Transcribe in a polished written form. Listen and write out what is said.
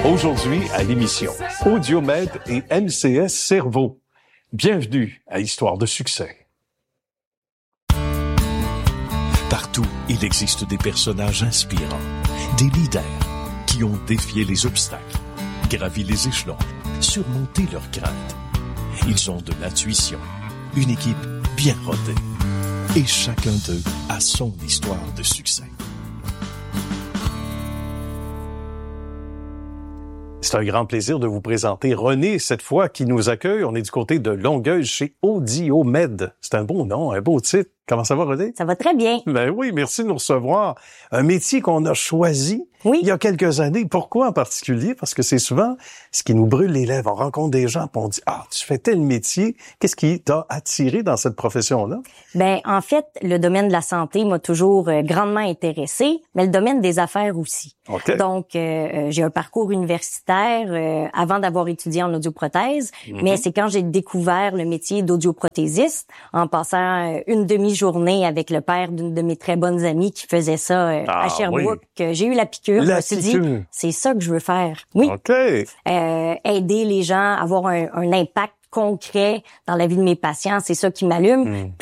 Aujourd'hui à l'émission Audiomed et MCS Cerveau. Bienvenue à Histoire de succès. Partout, il existe des personnages inspirants, des leaders qui ont défié les obstacles, gravi les échelons, surmonté leurs craintes. Ils ont de l'intuition, une équipe bien rodée. Et chacun d'eux a son histoire de succès. C'est un grand plaisir de vous présenter René, cette fois, qui nous accueille. On est du côté de Longueuil chez Audiomed. C'est un beau nom, un beau titre. Comment ça va, René? Ça va très bien. Ben oui, merci de nous recevoir. Un métier qu'on a choisi il y a quelques années. Pourquoi en particulier? Parce que c'est souvent ce qui nous brûle les lèvres. On rencontre des gens et on dit « Ah, tu fais tel métier. » Qu'est-ce qui t'a attiré dans cette profession-là? Ben en fait, le domaine de la santé m'a toujours grandement intéressé, mais le domaine des affaires aussi. Okay. Donc, j'ai un parcours universitaire avant d'avoir étudié en audioprothèse, mais c'est quand j'ai découvert le métier d'audioprothésiste, en passant une demi-journée avec le père d'une de mes très bonnes amies qui faisait ça à Sherbrooke, que j'ai eu la piqûre. Je me suis dit, c'est ça que je veux faire. Oui. OK. Aider les gens, avoir un impact concret dans la vie de mes patients, c'est ça qui m'allume.